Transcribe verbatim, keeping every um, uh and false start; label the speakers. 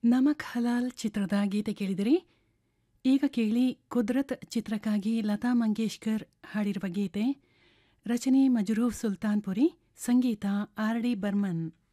Speaker 1: ನಮಕ್ ಹಲಾಲ್ ಚಿತ್ರದ ಗೀತೆ ಕೇಳಿದಿರಿ. ಈಗ ಕೇಳಿ ಕುದ್ರತ್ ಚಿತ್ರಕ್ಕಾಗಿ ಲತಾ ಮಂಗೇಶ್ಕರ್ ಹಾಡಿರುವ ಗೀತೆ. ರಚನೆ ಮಜ್ರೂಫ್ ಸುಲ್ತಾನ್ಪುರಿ, ಸಂಗೀತ ಆರ್ ಡಿ ಬರ್ಮನ್.